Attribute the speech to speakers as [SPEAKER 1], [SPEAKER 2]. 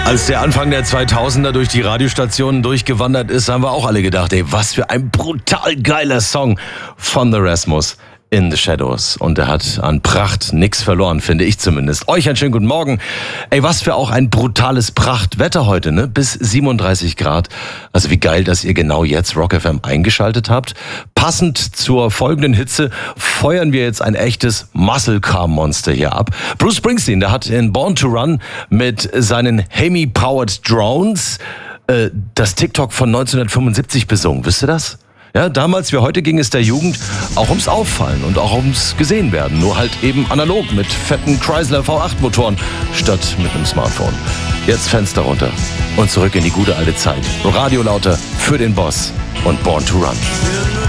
[SPEAKER 1] Als der Anfang der 2000er durch die Radiostationen durchgewandert ist, haben wir auch alle gedacht, ey, was für ein brutal geiler Song von The Rasmus. In the Shadows. Und er hat an Pracht nichts verloren, finde ich zumindest. Euch einen schönen guten Morgen. Ey, was für auch ein brutales Prachtwetter heute, ne? Bis 37 Grad. Also wie geil, dass ihr genau jetzt Rock FM eingeschaltet habt. Passend zur folgenden Hitze feuern wir jetzt ein echtes Muscle Car Monster hier ab. Bruce Springsteen, der hat in Born to Run mit seinen Hemi-Powered Drones das TikTok von 1975 besungen. Wisst ihr das? Ja, damals wie heute ging es der Jugend auch ums Auffallen und auch ums Gesehenwerden. Nur halt eben analog mit fetten Chrysler V8-Motoren statt mit einem Smartphone. Jetzt Fenster runter und zurück in die gute alte Zeit. Radio lauter für den Boss und Born to Run.